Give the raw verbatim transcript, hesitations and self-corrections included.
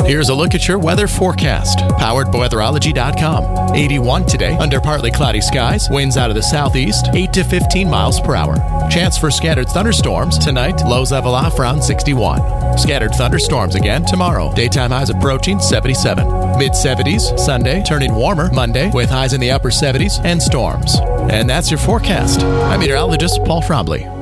Here's a look at your weather forecast, powered by weatherology dot com. eighty-one today, under partly cloudy skies, winds out of the southeast, eight to fifteen miles per hour. Chance for scattered thunderstorms tonight, lows level off around sixty-one. Scattered thunderstorms again tomorrow, daytime highs approaching seventy-seven. mid seventies Sunday, turning warmer Monday with highs in the upper seventies and storms. And that's your forecast. I'm meteorologist Paul Frombley.